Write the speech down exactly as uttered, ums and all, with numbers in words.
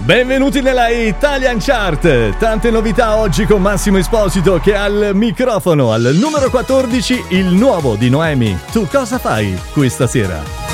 Benvenuti nella Italian Chart. Tante novità oggi con Massimo Esposito che ha il microfono. Al numero quattordici il nuovo di Noemi. Tu cosa fai questa sera?